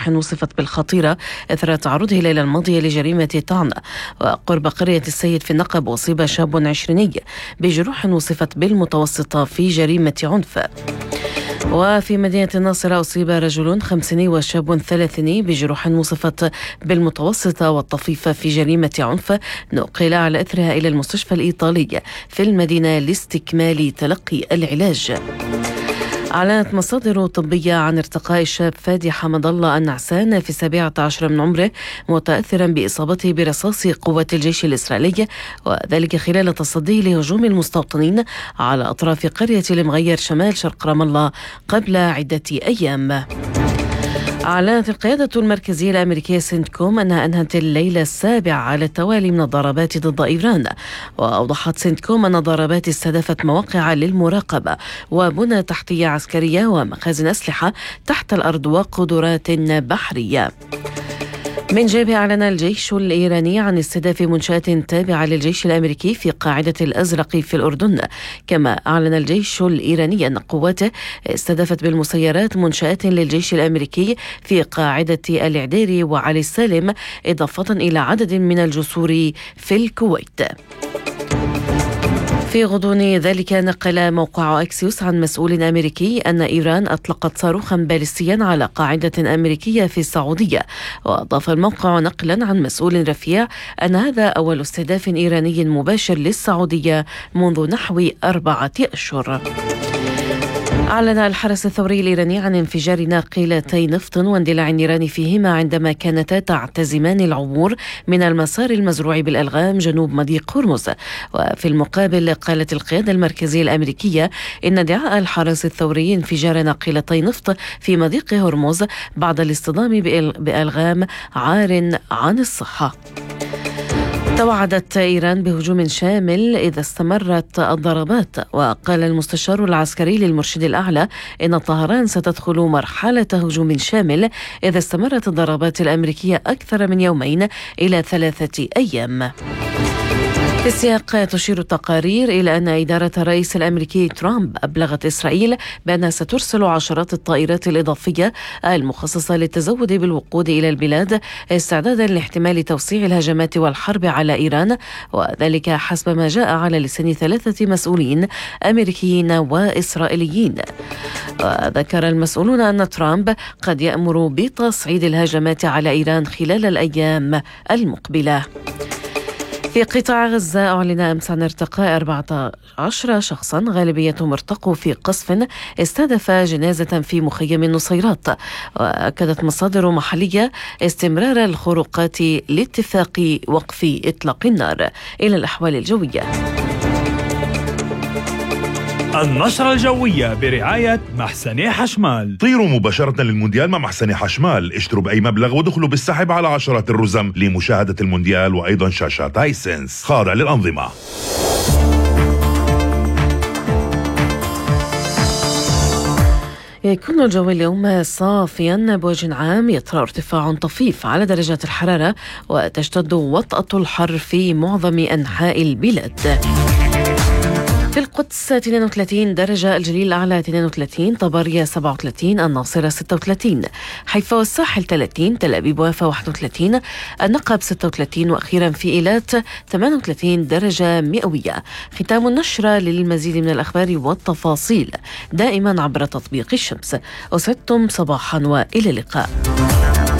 بجروح وصفت بالخطيرة إثر تعرضه الليلة الماضية لجريمة طعن. وقرب قرية السيد في النقب أصيب شاب 20 بجروح وصفت بالمتوسطة في جريمة عنف. وفي مدينة الناصرة أصيب رجل 50 وشاب 30 بجروح وصفت بالمتوسطة والطفيفة في جريمة عنف، نقل على إثرها إلى المستشفى الإيطالي في المدينة لاستكمال تلقي العلاج. أعلنت مصادر طبية عن ارتقاء الشاب فادي حمد الله النعسان في 17 من عمره متأثرا بإصابته برصاص قوات الجيش الإسرائيلي، وذلك خلال تصديه لهجوم المستوطنين على أطراف قرية المغير شمال شرق رام الله قبل عدة أيام. أعلنت القيادة المركزية الأمريكية سنتكوم أنها أنهت الليلة السابع على التوالي من الضربات ضد إيران. وأوضحت سنتكوم أن الضربات استهدفت مواقع للمراقبة وبنى تحتية عسكرية ومخازن أسلحة تحت الأرض وقدرات بحرية. من جانبه أعلن الجيش الإيراني عن استهداف منشآت تابعة للجيش الأمريكي في قاعدة الأزرق في الأردن. كما أعلن الجيش الإيراني أن قواته استهدفت بالمسيرات منشآت للجيش الأمريكي في قاعدة العديري وعلي السالم، إضافة إلى عدد من الجسور في الكويت. في غضون ذلك نقل موقع أكسيوس عن مسؤول أمريكي أن إيران أطلقت صاروخا باليستيا على قاعدة أمريكية في السعودية. وأضاف الموقع نقلا عن مسؤول رفيع أن هذا أول استهداف إيراني مباشر للسعودية منذ نحو 4 أشهر. أعلن الحرس الثوري الإيراني عن انفجار ناقلتي نفط واندلاع نيران فيهما عندما كانتا تعتزمان العبور من المسار المزروع بالألغام جنوب مضيق هرمز. وفي المقابل قالت القيادة المركزية الأمريكية إن ادعاء الحرس الثوري انفجار ناقلتي نفط في مضيق هرمز بعد الاصطدام بألغام عار عن الصحة. توعدت إيران بهجوم شامل إذا استمرت الضربات. وقال المستشار العسكري للمرشد الأعلى إن طهران ستدخل مرحلة هجوم شامل إذا استمرت الضربات الأمريكية أكثر من 2 إلى 3 أيام. في السياق تشير التقارير إلى أن إدارة الرئيس الأمريكي ترامب أبلغت إسرائيل بأنها سترسل عشرات الطائرات الإضافية المخصصة للتزود بالوقود إلى البلاد استعدادا لاحتمال توسيع الهجمات والحرب على إيران، وذلك حسب ما جاء على لسان 3 مسؤولين أمريكيين وإسرائيليين. وذكر المسؤولون أن ترامب قد يأمر بتصعيد الهجمات على إيران خلال الأيام المقبلة. في قطاع غزة أعلن أمس عن ارتقاء 14 شخصا غالبيتهم ارتقوا في قصف استهدف جنازة في مخيم النصيرات. وأكدت مصادر محلية استمرار الخروقات لاتفاق وقف إطلاق النار. إلى الأحوال الجوية. النشرة الجوية برعاية محسني حشمال. طيروا مباشرة للمونديال مع محسني حشمال، اشتروا بأي مبلغ ودخلوا بالسحب على عشرات الرزم لمشاهدة المونديال وأيضا شاشات هايسنس خاضع للأنظمة. يكون الجو اليوم صافيا بوجه عام، يطرأ ارتفاع طفيف على درجات الحرارة وتشتد وطأة الحر في معظم أنحاء البلاد. في القدس 32 درجة، الجليل الأعلى 32، طبرية 37، الناصرة 36، حيفا والساحل 30، تل أبيب ويافا 31، النقب 36، وأخيرا في إيلات 38 درجة مئوية. ختام النشرة. للمزيد من الأخبار والتفاصيل دائما عبر تطبيق الشمس. أسعدتم صباحا وإلى اللقاء.